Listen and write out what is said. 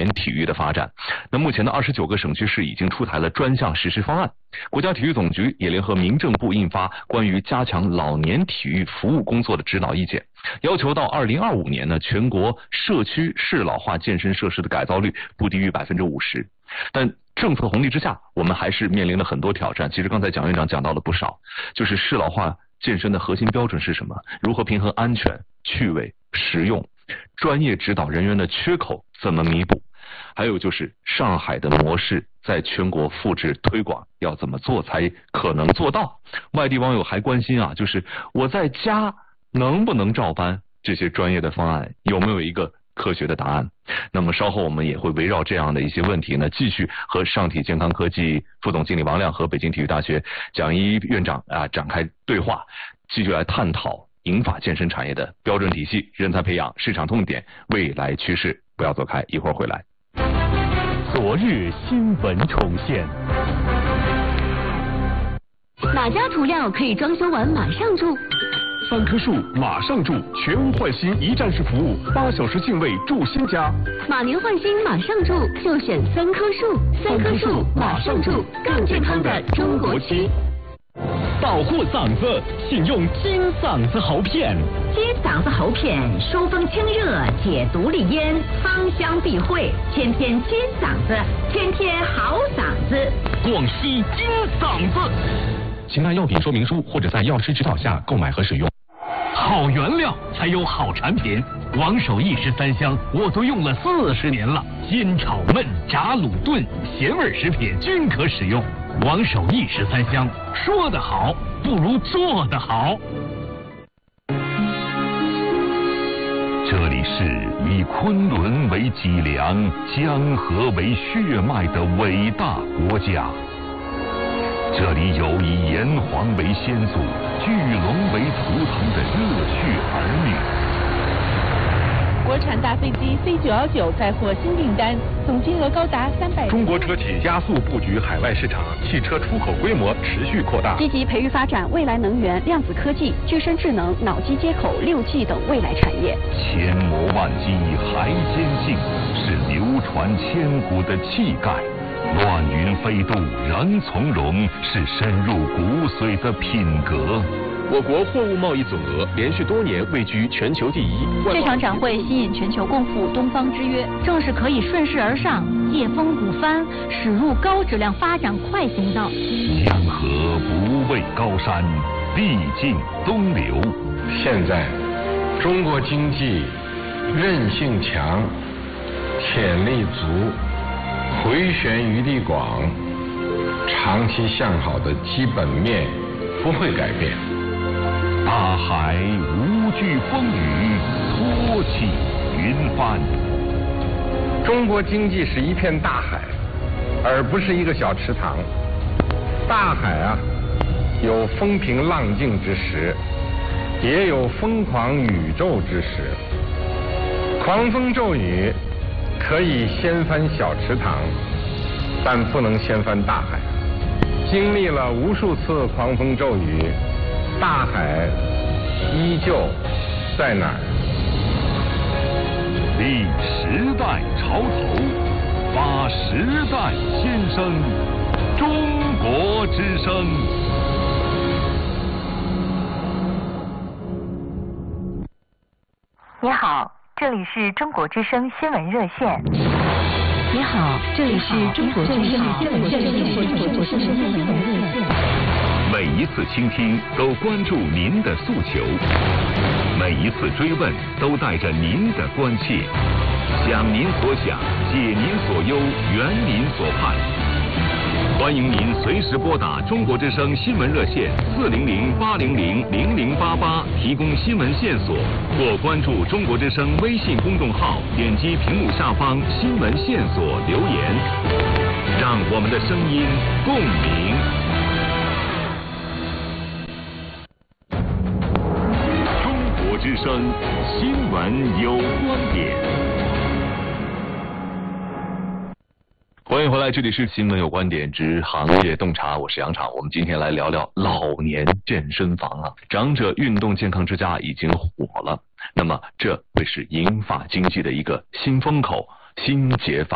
体育的发展。那目前的29个省区市已经出台了专项实施方案，国家体育总局也联合民政部印发关于加强老年体育服务工作的指导意见，要求到2025年呢，全国社区适老化健身设施的改造率不低于50%。但政策红利之下，我们还是面临了很多挑战。其实刚才蒋院长讲到了不少，就是适老化健身的核心标准是什么？如何平衡安全、趣味、实用？专业指导人员的缺口怎么弥补？还有就是上海的模式在全国复制推广要怎么做才可能做到？外地网友还关心啊，就是我在家能不能照搬这些专业的方案？有没有一个科学的答案？那么稍后我们也会围绕这样的一些问题呢，继续和上体健康科技副总经理王亮和北京体育大学蒋一院长展开对话，继续来探讨银发健身产业的标准体系、人才培养、市场痛点、未来趋势。不要走开，一会儿回来。 昨日新闻重现。 哪家涂料可以装修完马上住 ？3棵树马上住，全屋换新一站式服务，8小时净位住新家。 马年换新马上住，就选3棵树。3棵树马上住，更健康的中国区。 保护嗓子，请用金嗓子喉片。 金嗓子喉片疏风清热，解毒利咽，芳香避秽，天天金嗓子，天天好嗓子。 广西金嗓子。请看药品说明书或者在药师指导下购买和使用。好原料才有好产品，王守义13香我都用了40年了，煎炒焖炸卤炖咸味食品均可使用。王守义13香，说得好不如做得好。 这里是以昆仑为脊梁、江河为血脉的伟大国家。这里有以炎黄为先祖、巨龙为图腾的热血儿女。 国产大飞机 C919载货新订单，总金额高达300。 中国车企加速布局海外市场，汽车出口规模持续扩大。 积极培育发展未来能源、量子科技、具身智能、脑机接口、6G 等未来产业。 千磨万击还坚劲，是流传千古的气概。乱云飞渡仍从容，是深入骨髓的品格。 我国货物贸易总额连续多年位居全球第一。 这场展会吸引全球共赴东方之约，正是可以顺势而上，借风鼓帆，驶入高质量发展快行道。 江河不畏高山，必尽东流。 现在，中国经济韧性强，潜力足，回旋余地广，长期向好的基本面不会改变。 大海无惧风雨，托起云帆。 中国经济是一片大海，而不是一个小池塘。大海啊，有风平浪静之时，也有疯狂宇宙之时。狂风骤雨可以掀翻小池塘，但不能掀翻大海。经历了无数次狂风骤雨，大海依旧在哪儿？ 立时代潮头，发时代先声，中国之声。 你好，这里是中国之声新闻热线。 你好，这里是中国之声新闻热线。 每一次倾听都关注您的诉求，每一次追问都带着您的关切，想您所想，解您所忧，圆您所盼。欢迎您随时拨打中国之声新闻热线400-800-0088提供新闻线索，或关注中国之声微信公众号，点击屏幕下方新闻线索留言，让我们的声音共鸣。中国之声新闻有观点。 欢迎回来，这里是新闻有观点之行业洞察，我是杨昶。我们今天来聊聊老年健身房啊，长者运动健康之家已经火了，那么这会是银发经济的一个新风口、新解法。